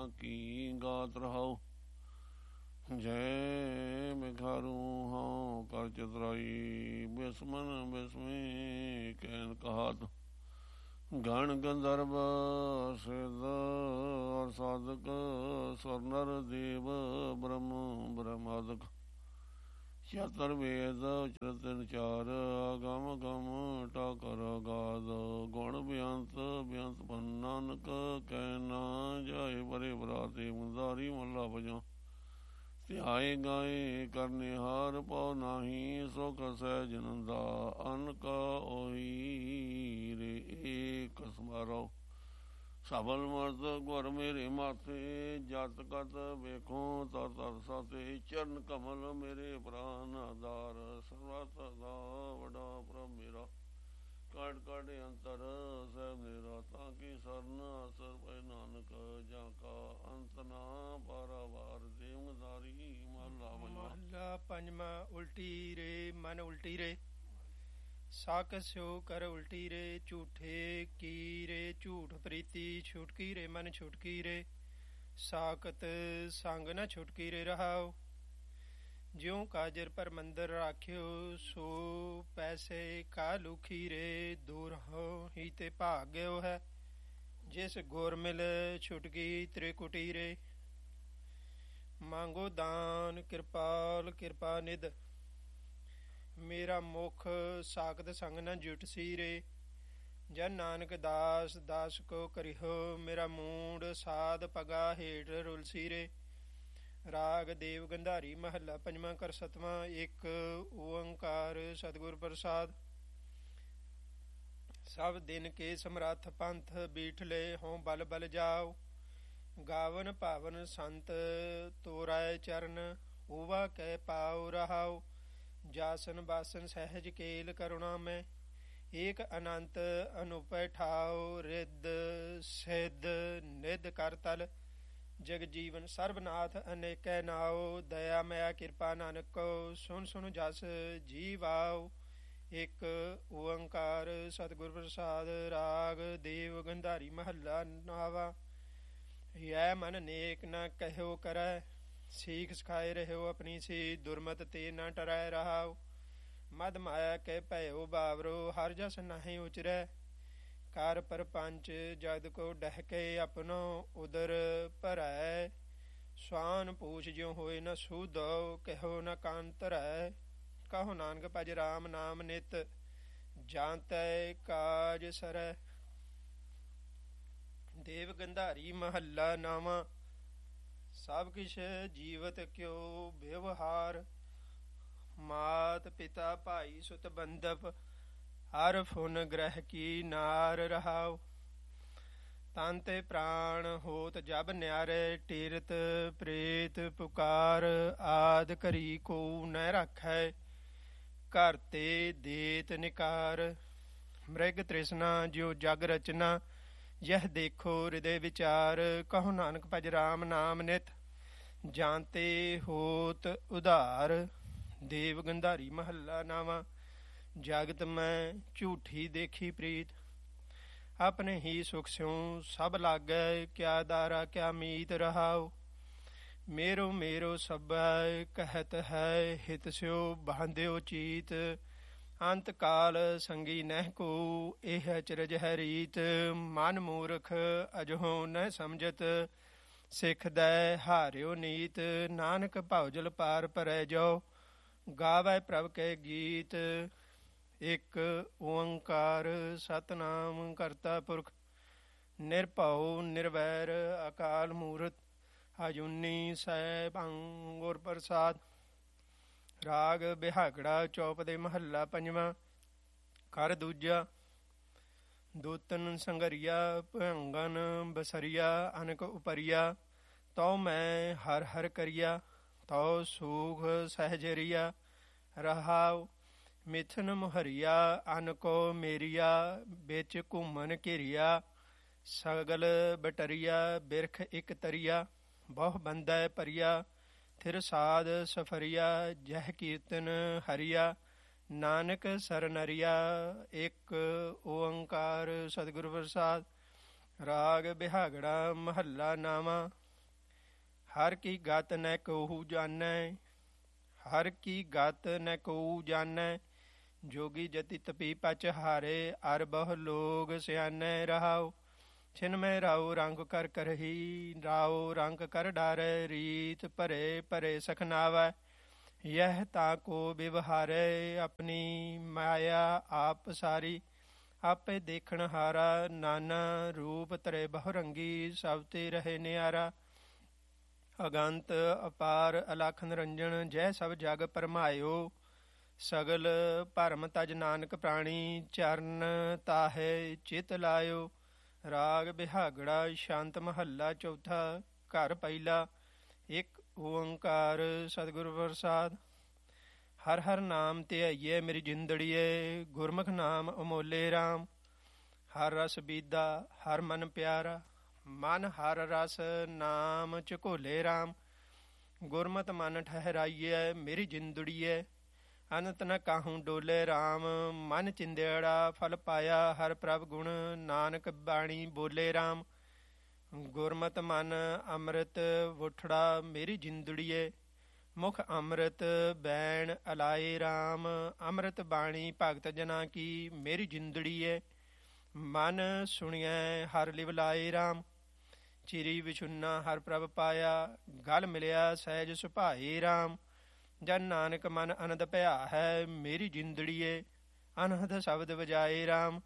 ਕੀ ਗਾਤ ਰਹਾਉ। ਜੈ ਮਿਖਾਰੂ ਹਉ ਕਰ ਚਤੁਰਾਈ, ਬਿਸਮਨ ਬਿਸਮੀ ਕੈਨ ਕਹਾਤ। ਗਣ ਗੰਧਰਵ ਸਿੱਧ ਔਰ ਸਾਧਕ, ਸੁਰ ਨਰ ਦੇਵ ਬ੍ਰਹਮ ਬ੍ਰਹਮਾਦਿਕ। ਚਤੁਰ ਵੇਦ ਉਚਰਤ ਚਾਰ, ਅਗਮ ਗਮ ਟਾਕਰ ਅਗਾਧ। ਗੁਣ ਬੇਅੰਤ ਬੇਅੰਤ ਭੰਨ ਨਾਨਕ, ਕਹਿ ਨਾ ਜਾਏ ਬਰੇ ਬਰਾਤੇ। ਮੁੰਦਾਰੀ ਮਹੱਲਾ ਪੰਜਵਾਂ। ਧਿਆਏ ਗਾਏ ਕਰਨੇ ਹਾਰ, ਪਉ ਨਾਹੀ ਸੁਖ ਸਹਿਜ ਨੰਦਾ। ਅਨ ਕਾ ਉਹੀ ਰੇ ਏਕ ਸਮਾਰੋ, ਸਬਲ ਮਰਦ ਗੁਰ ਮੇਰੇ ਮਾਥੇ। ਜਤ ਕਤ ਵੇਖੋ ਤਤ ਤਤ ਸਾਥੇ, ਚਰਨ ਕਮਲ ਮੇਰੇ ਪ੍ਰਾਨ ਆਧਾਰ। ਸਰਬਤ ਦਾ ਵਡਾ ਪ੍ਰਭ ਮੇਰਾ, ਕੜ ਕੜ ਅੰਤਰ ਸਹਿਬ ਮੇਰਾ। ਤਾਂ ਕੀ ਸਰਨ ਆਸਰ ਪੈ ਨਾਨਕ, ਜਾਂ ਕਾ ਅੰਤ ਨਾ ਪਾਰਾਵਾਰ। ਦੇਵਦਾਰੀ ਮਹੱਲਾ ਪੰਜਵਾਂ। ਉਲਟੀ ਰੇ ਮਨ ਉਲਟੀ ਰੇ, ਸਾਕ ਸਿਓ ਕਰ ਉਲਟੀ ਰੇ। ਝੂਠੇ ਕੀ ਰੇ ਝੂਠ ਪ੍ਰੀਤੀ, ਛੁਟਕੀ ਰੇ ਮਨ ਛੁਟਕੀ ਰੇ। ਸਾਕਤ ਸੰਗ ਨ ਛੁਟਕੀ ਰੇ ਰਹਾਉ। ਜਿਉ ਕਾਜਰ ਪਰ ਮੰਦਰ ਰਾਖਿਓ, ਸੋ ਪੈਸੇ ਕਾ ਲੁਖੀ ਰੇ। ਦੂਰ ਹੋ ਹੀ ਤੇ ਭਾਗਿਓ ਹੈ, ਜਿਸ ਗੁਰ ਮਿਲ ਛੁਟਕੀ ਤ੍ਰਿਕੁਟੀ ਰੇ। ਮੰਗੋ ਦਾਨ ਕਿਰਪਾਲ ਕਿਰਪਾ ਨਿਧ, ਮੇਰਾ ਮੁਖ ਸਾਕਤ ਸੰਗ ਨ ਜੁਟਸੀ ਰੇ। ਜਨ ਨਾਨਕ ਦਾਸ ਦਾਸ ਕੋ ਕਰਿਓ, ਮੇਰਾ ਮੂਡ ਸਾਧ ਪਗਾ ਹੇਠ ਰੁਲਸੀ ਰੇ। ਰਾਗ ਦੇਵ ਗੰਧਾਰੀ ਮਹੱਲਾ ਪੰਜਵਾਂ ਕਰ ਸਤਵਾਂ। ਇੱਕ ਓੰਕਾਰ ਸਤਿਗੁਰ ਪ੍ਰਸਾਦ। ਸਭ ਦਿਨ ਕੇ ਸਮਰੱਥ ਪੰਥ, ਬੀਠਲੇ ਹੋਂ ਬਲ ਬਲ ਜਾਓ। ਗਾਵਨ ਭਾਵਨ ਸੰਤ ਤੋਰਾਏ ਚਰਨ, ਹੋਵਾ ਕਹਿ ਪਾਉ ਰਹਾਉ। ਜਾਸਨ ਬਾਸਨ ਸਹਿਜ ਕੇਲ ਕਰੁਣਾ ਮੈਂ, ਏਕ ਅਨੰਤ ਅਨੁਪੈ ਠਾਉ। ਰਿੱਧ ਸਿੱਧ ਨਿੱਧ ਕਰ ਤਲ, ਜਗ ਜੀਵਨ ਸਰਬਨਾਥ ਅਨੇਕੈ ਨਾਉ। ਦਇਆ ਮਇਆ ਕਿਰਪਾ ਨਾਨਕ ਕੋ, ਸੁਣ ਸੁਣ ਜਸ ਜੀਵ ਆਉ। ਇੱਕ ਓੰਕਾਰ ਸਤਿਗੁਰ ਪ੍ਰਸਾਦ। ਰਾਗ ਦੇਵ ਗੰਧਾਰੀ ਮਹੱਲਾ ਨਾਵਾ। ਯੈ ਮਨ ਨੇਕ ਨ ਕਹਿਓ ਕਰੈ, ਸੀਖ ਸਿਖਾਏ ਰਹਿਓ ਆਪਣੀ ਸੀ। ਦੁਰਮਤ ਤੇ ਨ ਟਰੈ ਰਹਾਉ, ਮਦ ਮਾਇਆ ਕੇ ਭਇਓ ਬਾਵਰੋ। ਹਰ ਜਸ ਨਾਹੀ ਉਚਰੈ, ਕਰ ਪਰਪੰਚ ਜਗਤ ਕੋ ਡਹਿਕੇ। ਆਪਣੋ ਉਦਰ ਭਰੈ, ਸਵਾਨ ਪੂਛ ਜਿਉ ਹੋਏ ਨ ਸੂਧੋ। ਕਹਿਓ ਨ ਕੰਨ ਧਰੈ, ਕਹੋ ਨਾਨਕ ਭਜ ਰਾਮ ਨਾਮ ਨਿਤ। ਜਾਂਤੈ ਕਾਜ ਸਰੈ। ਦੇਵ ਗੰਧਾਰੀ ਮਹੱਲਾ ਨਾਵਾਂ। ਸਭ ਕਿਛ ਜੀਵਤ ਕਿਉ ਵਿਵਹਾਰ, ਮਾਤ ਪਿਤਾ ਭਾਈ ਸੁਤ ਬੰਧਪ। ਹਰ ਫੁਨ ਗ੍ਰਹਿ ਕੀ ਨਾਰ ਰਹਾਉ, ਤਨ ਤੇ ਪ੍ਰਾਣ ਹੋਤ ਜਬ ਨਿਆਰੇ। ਟੀਰਤ ਪ੍ਰੇਤ ਪੁਕਾਰ, ਆਦ ਘਰੀ ਕੋ ਨ ਰਾਖੈ। ਘਰ ਤੇ ਦੇਤ ਨਿਕਾਰ, ਮ੍ਰਿਗ ਤ੍ਰਿਸ਼ਨਾ ਜਿਉ ਜਗ ਰਚਨਾ। ਯਹ ਦੇਖੋ ਹਿਰਦੇ ਵਿਚਾਰ, ਕਹੋ ਨਾਨਕ ਭਜ ਰਾਮ ਨਾਮ ਨਿਤ। ਜਾਂਤੇ ਹੋਤ ਉਧਾਰ। ਦੇਵ ਗੰਧਾਰੀ ਮਹੱਲਾ ਨਾਵਾਂ। ਜਗਤ ਮੈਂ ਝੂਠੀ ਦੇਖੀ ਪ੍ਰੀਤ, ਆਪਣੇ ਹੀ ਸੁਖ ਸਿਉ ਸਭ ਲਾਗੈ। ਕਿਆ ਦਾਰਾ ਕਿਆ ਮੀਤ ਰਹਾਉ, ਮੇਰੋ ਮੇਰੋ ਸਭੈ ਕਹਿਤ ਹੈ। ਹਿਤ ਸਿਉ ਬਾਂਧਿਓ ਚੀਤ, ਅੰਤ ਕਾਲ ਸੰਗੀ ਨਹਿ ਕੋ। ਇਹ ਅਚਰਜ ਹੈ ਰੀਤ, ਮਨ ਮੂਰਖ ਅਜਹੋ ਨ ਸਮਝਤ। ਸਿੱਖ ਦੈ ਹਾਰਿਓ ਨੀਤ, ਨਾਨਕ ਭਉਜਲ ਪਾਰ ਪਰੈ ਜੋ। ਗਾਵੈ ਪ੍ਰਭ ਕੇ ਗੀਤ, ਇੱਕ ਓੰਕਾਰ ਸਤਿਨਾਮ ਕਰਤਾ ਪੁਰਖ। ਨਿਰਭਉ ਨਿਰਵੈਰ ਅਕਾਲ ਮੂਰਤ, ਅਜੂਨੀ ਸੈਭੰ ਗੁਰ ਪ੍ਰਸਾਦ। ਰਾਗ ਬਿਹਾਗੜਾ ਚੌਪ ਦੇ ਮਹੱਲਾ ਪੰਜਵਾਂ ਕਰ ਦੂਜਾ। ਦੂਤਨ ਸੰਗਰੀਆ ਭੰਗਨ ਬਸਰੀਆ, ਅਨਕ ਉਪਰੀਆ। ਤਉ ਮੈਂ ਹਰ ਹਰ ਕਰੀਆ, ਤਉ ਸੂਖ ਸਹਿਜਰੀਆ ਰਹਾਉ। ਮਿਥਨ ਮੁਹਰੀਆ ਅਨ ਕੋ ਮੇਰੀਆ, ਵਿੱਚ ਘੁੰਮਨ ਘਿਰਿਆ। ਸਗਲ ਬਟਰੀਆ ਬਿਰਖ ਇਕ ਤਰੀਆ, ਬਹੁ ਬੰਧੈ ਭਰੀਆ। ਥਿਰ ਸਾਧ ਸਫਰੀਆ, ਜਹ ਕੀਰਤਨ ਹਰੀਆ। ਨਾਨਕ ਸਰਨਰੀਆ, ਇੱਕ ਓੰਕਾਰ ਸਤਿਗੁਰ ਪ੍ਰਸਾਦ। ਰਾਗ ਬਿਹਾਗੜਾ ਮਹੱਲਾ ਨਾਵਾਂ। ਹਰ ਕੀ ਗਤ ਨ ਕਹੂ ਜਾਣੈ, ਹਰ ਕੀ ਗਤ ਨ ਕਹੂ ਜਾਣੈ। ਜੋਗੀ ਜਤੀ ਤਪੀ ਪਚ ਹਾਰੇ, ਅਰ ਬਹੁ ਲੋਗ ਸਿਆਣੈ ਰਹਾਉ। ਛਿਨ ਮੈਂ ਰਾਉ ਰੰਗ ਕਰ ਕਰਹੀ, ਰਾਉ ਰੰਗ ਕਰ ਡਾਰੈ। ਰੀਤ ਭਰੇ ਭਰੇ ਸਖਨਾਵੈ, ਯਹ ਤਾ ਕੋ ਵਿਵਹਾਰੈ। ਆਪਣੀ ਮਾਇਆ ਆਪ ਸਾਰੀ, ਆਪੇ ਦੇਖਣ ਹਾਰਾ। ਨਾਨਾ ਰੂਪ ਧਰੇ ਬਹੁ ਰੰਗੀ, ਸਭ ਤੇ ਰਹੇ ਨਿਆਰਾ। ਅਗੰਤ ਅਪਾਰ ਅਲਖ ਨਿਰੰਜਨ, ਜੈ ਸਭ ਜਗ ਪਰਮਾਇਓ। ਸਗਲ ਭਰਮ ਤਜ ਨਾਨਕ ਪ੍ਰਾਣੀ, ਚਰਨ ਤਾਹੇ ਚਿਤ ਲਾਇਓ। ਰਾਗ ਬਿਹਾਗੜਾ ਸ਼ਾਂਤ ਮਹੱਲਾ ਚੌਥਾ। ਘਰ ਪਹਿਲਾ। ਇੱਕ ਓੰਕਾਰ ਸਤਿਗੁਰ ਪ੍ਰਸਾਦ। ਹਰ ਹਰ ਨਾਮ ਧਿਆਈਏ ਮੇਰੀ ਜਿੰਦੜੀਏ, ਗੁਰਮੁਖ ਨਾਮ ਅਮੋਲੇ ਰਾਮ। ਹਰ ਰਸ ਬੀਦਾ ਹਰ ਮਨ ਪਿਆਰਾ, ਮਨ ਹਰ ਰਸ ਨਾਮ ਝਕੋਲੇ ਰਾਮ। ਗੁਰਮਤਿ ਮਨ ਠਹਿਰਾਈਏ ਮੇਰੀ ਜਿੰਦੜੀਏ, ਅਨੰਤ ਨ ਕਾਹੂੰ ਡੋਲੇ ਰਾਮ। ਮਨ ਚਿੰਦਿਆੜਾ ਫਲ ਪਾਇਆ, ਹਰ ਪ੍ਰਭ ਗੁਣ ਨਾਨਕ ਬਾਣੀ ਬੋਲੇ ਰਾਮ। ਗੁਰਮਤਿ ਮਨ ਅੰਮ੍ਰਿਤ ਵੁਠੜਾ ਮੇਰੀ ਜਿੰਦੜੀਏ, ਮੁਖ ਅੰਮ੍ਰਿਤ ਬੈਣ ਅਲਾਏ ਰਾਮ। ਅੰਮ੍ਰਿਤ ਬਾਣੀ ਭਗਤ ਜਨਾ ਕੀ ਮੇਰੀ ਜਿੰਦੜੀਏ, ਮਨ ਸੁਣਿਐ ਹਰ ਲਿਵ ਲਾਏ ਰਾਮ। ਚਿਰੀ ਵਿਛੁੰਨਾ ਹਰ ਪ੍ਰਭ ਪਾਇਆ, ਗਲ ਮਿਲਿਆ ਸਹਿਜ ਸੁਭਾਏ ਰਾਮ। ਜਨ ਨਾਨਕ ਮਨ ਅਨੰਦ ਭਇਆ ਹੈ, ਮੇਰੀ ਜਿੰਦੜੀਏ ਅਨਹਦ ਸ਼ਬਦ ਵਜਾਏ ਰਾਮ।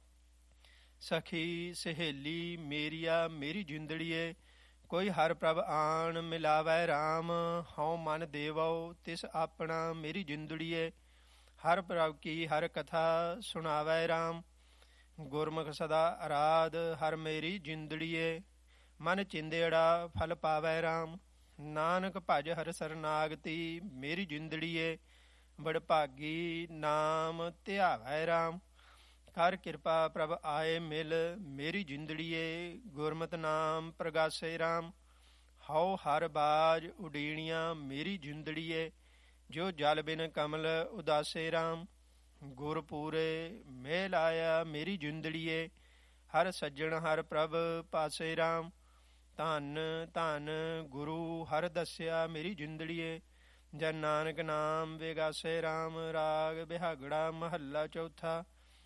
ਸਖੀ ਸਹੇਲੀ ਮੇਰੀਆ ਮੇਰੀ ਜਿੰਦੜੀਏ, ਕੋਈ ਹਰ ਪ੍ਰਭ ਆਣ ਮਿਲਾਵੈ ਰਾਮ। ਹਉ ਮਨ ਦੇਵਉ ਤਿਸ ਆਪਣਾ ਮੇਰੀ ਜਿੰਦੜੀਏ, ਹਰ ਪ੍ਰਭ ਕੀ ਹਰ ਕਥਾ ਸੁਣਾਵੈ ਰਾਮ। ਗੁਰਮੁਖ ਸਦਾ ਅਰਾਧ ਹਰ ਮੇਰੀ ਜਿੰਦੜੀਏ, ਮਨ ਚਿੰਦੇੜਾ ਫਲ ਪਾਵੈ ਰਾਮ। ਨਾਨਕ ਭਜ ਹਰ ਸਰਨਾਗਤੀ ਮੇਰੀ ਜਿੰਦੜੀਏ, ਬੜ ਭਾਗੀ ਨਾਮ ਧਿਆਵੈ ਰਾਮ। ਕਰ ਕਿਰਪਾ ਪ੍ਰਭ ਆਏ ਮਿਲ ਮੇਰੀ ਜਿੰਦੜੀਏ, ਗੁਰਮਤਿ ਨਾਮ ਪ੍ਰਗਾਸੇ ਰਾਮ। ਹਉ ਹਰ ਬਾਜ ਉਡੀਣੀਆਂ ਮੇਰੀ ਜਿੰਦੜੀਏ, ਜੋ ਜਲ ਬਿਨ ਕਮਲ ਉਦਾਸੇ ਰਾਮ। ਗੁਰ ਪੂਰੇ ਮੇਲ ਆਇਆ ਮੇਰੀ ਜਿੰਦੜੀਏ, ਹਰ ਸੱਜਣ ਹਰ ਪ੍ਰਭ ਪਾਸੇ ਰਾਮ। ਧੰਨ ਧੰਨ ਗੁਰੂ ਹਰ ਦੱਸਿਆ ਮੇਰੀ ਜਿੰਦੜੀਏ, ਜਨ ਨਾਨਕ ਨਾਮ ਵਿਗਾਸੇ ਰਾਮ। ਰਾਗ ਬਿਹਾਗੜਾ ਮਹੱਲਾ ਚੌਥਾ।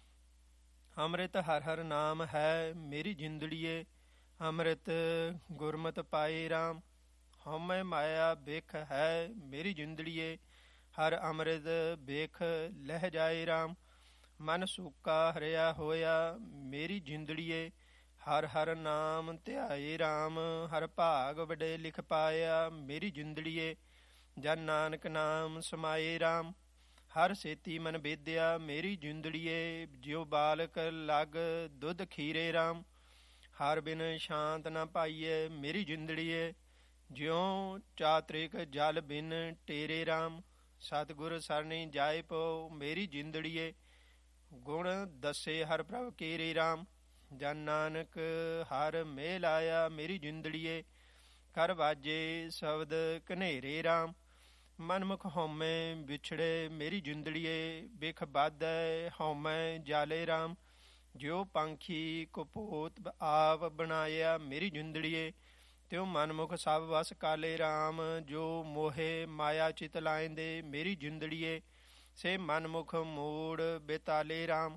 ਅੰਮ੍ਰਿਤ ਹਰ ਹਰ ਨਾਮ ਹੈ ਮੇਰੀ ਜਿੰਦੜੀਏ, ਅੰਮ੍ਰਿਤ ਗੁਰਮਤਿ ਪਾਏ ਰਾਮ। ਹਉਮੈ ਮਾਇਆ ਬਿਖ ਹੈ ਮੇਰੀ ਜਿੰਦੜੀਏ, ਹਰ ਅੰਮ੍ਰਿਤ ਬਿਖ ਲਹਿ ਜਾਏ ਰਾਮ। ਮਨ ਸੂਕਾ ਹਰਿਆ ਹੋਇਆ ਮੇਰੀ ਜਿੰਦੜੀਏ, ਹਰ ਹਰ ਨਾਮ ਧਿਆਏ ਰਾਮ। ਹਰ ਭਾਗ ਵਡੇ ਲਿਖ ਪਾਇਆ ਮੇਰੀ ਜਿੰਦੜੀਏ, ਜਨ ਨਾਨਕ ਨਾਮ ਸਮਾਏ ਰਾਮ। ਹਰ ਸੇਤੀ ਮਨ ਬੇਦਿਆ ਮੇਰੀ ਜਿੰਦੜੀਏ, ਜਿਉ ਬਾਲਕ ਲਗ ਦੁੱਧ ਖੀਰੇ ਰਾਮ। ਹਰ ਬਿਨ ਸ਼ਾਂਤ ਨ ਪਾਈਏ ਮੇਰੀ ਜਿੰਦੜੀਏ, ਜਿਉ ਚਾਤ੍ਰਿਕ ਜਲ ਬਿਨ ਟੇਰੇ ਰਾਮ। ਸਤਿਗੁਰ ਸਰਣੀ ਜਾਇ ਪਉ ਮੇਰੀ ਜਿੰਦੜੀਏ, ਗੁਣ ਦੱਸੇ ਹਰ ਪ੍ਰਭ ਕੇਰੇ ਰਾਮ। ਜਨ ਨਾਨਕ ਹਰ ਮੇਲ ਆਇਆ ਮੇਰੀ ਜਿੰਦੜੀਏ, ਕਰ ਵਾਜੇ ਸ਼ਬਦ ਘਨੇਰੇ ਰਾਮ। ਮਨਮੁਖ ਹਉਮੈ ਵਿਛੜੇ ਮੇਰੀ ਜਿੰਦੜੀਏ, ਬਿਖ ਬਾਧੈ ਹਉਮੈ ਜਾਲੇ ਰਾਮ। ਜਿਉ ਪੰਖੀ ਕੁਪੋਤ ਆਪ ਬਣਾਇਆ ਮੇਰੀ ਜਿੰਦੜੀਏ, ਤਿਉ ਮਨਮੁਖ ਸਭ ਵਸ ਕਾਲੇ ਰਾਮ। ਜੋ ਮੋਹੇ ਮਾਇਆ ਚਿਤ ਲਾਇੰਦੇ ਮੇਰੀ ਜਿੰਦੜੀਏ, ਸੇ ਮਨਮੁਖ ਮੂੜ ਬੇਤਾਲੇ ਰਾਮ।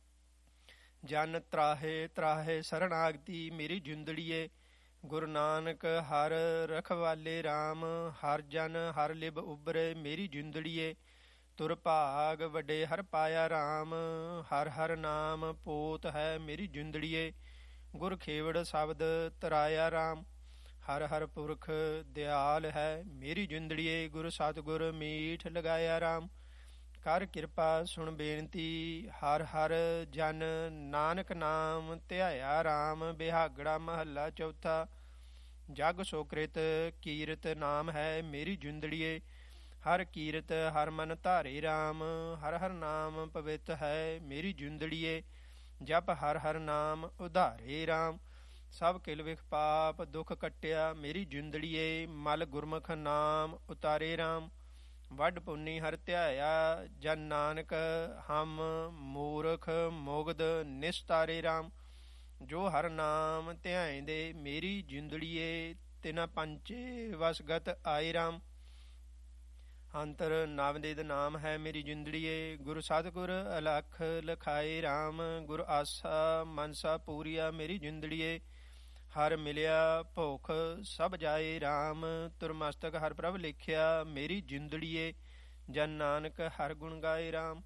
ਜਨ ਤਰਾਹੇ ਤਰਾਹੇ ਸਰਣਾਗਤੀ ਮੇਰੀ ਜਿੰਦੜੀਏ, ਗੁਰੂ ਨਾਨਕ ਹਰ ਰਖਵਾਲੇ ਰਾਮ। ਹਰ ਜਨ ਹਰ ਲਿਵ ਉਬਰੇ ਮੇਰੀ ਜਿੰਦੜੀਏ, ਤੁਰ ਭਾਗ ਵੱਡੇ ਹਰ ਪਾਇਆ ਰਾਮ। ਹਰ ਹਰ ਨਾਮ ਪੋਤ ਹੈ ਮੇਰੀ ਜਿੰਦੜੀਏ, ਗੁਰ ਖੇਵੜ ਸ਼ਬਦ ਤਰਾਇਆ ਰਾਮ। ਹਰ ਹਰ ਪੁਰਖ ਦਿਆਲ ਹੈ ਮੇਰੀ ਜਿੰਦੜੀਏ, ਗੁਰ ਸਤਿਗੁਰ ਮੀਠ ਲਗਾਇਆ ਰਾਮ। ਕਰ ਕਿਰਪਾ ਸੁਣ ਬੇਨਤੀ ਹਰ ਹਰ ਜਨ, ਨਾਨਕ ਨਾਮ ਧਿਆਇਆ ਰਾਮ। ਬਿਹਾਗੜਾ ਮਹੱਲਾ ਚੌਥਾ। ਜਗ ਸੋਕ੍ਰਿਤ ਕੀਰਤ ਨਾਮ ਹੈ ਮੇਰੀ ਜਿੰਦੜੀਏ, ਹਰ ਕੀਰਤ ਹਰ ਮਨ ਧਾਰੇ ਰਾਮ। ਹਰ ਹਰ ਨਾਮ ਪਵਿੱਤ ਹੈ ਮੇਰੀ ਜਿੰਦੜੀਏ, ਜਪ ਹਰ ਹਰ ਨਾਮ ਉਧਾਰੇ ਰਾਮ। ਸਭ ਕਿਲ ਵਿਖ ਪਾਪ ਦੁਖ ਕੱਟਿਆ ਮੇਰੀ ਜਿੰਦੜੀਏ, ਮਲ ਗੁਰਮੁਖ ਨਾਮ ਉਤਾਰੇ ਰਾਮ। ਵੱਡ ਪੁੰਨੀ ਹਰ ਧਿਆਇਆ ਜਨ ਨਾਨਕ, ਹਮ ਮੂਰਖ ਮੁਗਧ ਨਿਸਤਾਰੇ ਰਾਮ। ਜੋ ਹਰ ਨਾਮ ਧਿਆਇਂਦੇ ਮੇਰੀ ਜਿੰਦੜੀਏ, ਤਿਨਾ ਪੰਚੇ ਵਸਗਤ ਆਏ ਰਾਮ। ਅੰਤਰ ਨਵਨਿਧ ਨਾਮ ਹੈ ਮੇਰੀ ਜਿੰਦੜੀਏ, ਗੁਰ ਸਤਿਗੁਰ ਅਲਖ ਲਖਾਏ ਰਾਮ। ਗੁਰ ਆਸਾ ਮਨਸਾ ਪੂਰੀਆ ਮੇਰੀ ਜਿੰਦੜੀਏ, ਹਰ ਮਿਲਿਆ ਭੁਖ ਸਭ ਜਾਏ ਰਾਮ। ਤੁਰਮਸਤਕ ਹਰ ਪ੍ਰਭ ਲਿਖਿਆ ਮੇਰੀ ਜਿੰਦੜੀਏ, ਜਨ ਨਾਨਕ ਹਰ ਗੁਣ ਗਾਏ ਰਾਮ।